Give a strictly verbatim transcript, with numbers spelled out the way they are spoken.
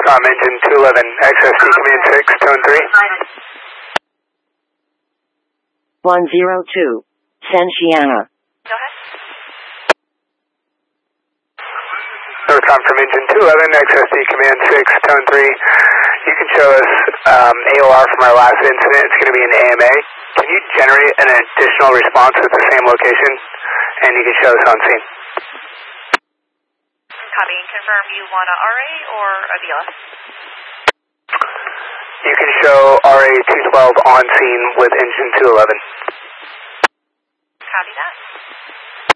Northcom engine two eleven, X S D command six, tone three. one zero two, Sensiana. Go ahead. Northcom from engine two eleven, X S D command six, tone three. You can show us um, A O R from our last incident. It's going to be an A M A. Can you generate an additional response at the same location? And you can show us on scene. Copy and confirm you want a R A or a B L S? You can show R A two twelve on scene with engine two eleven. Copy that.